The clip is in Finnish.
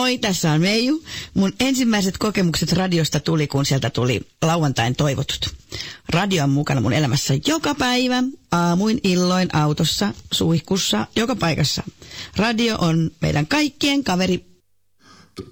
Moi, tässä on Meiju. Mun ensimmäiset kokemukset radiosta tuli, kun sieltä tuli lauantain toivotut. Radio on mukana mun elämässä joka päivä, aamuin, illoin, autossa, suihkussa, joka paikassa. Radio on meidän kaikkien kaveri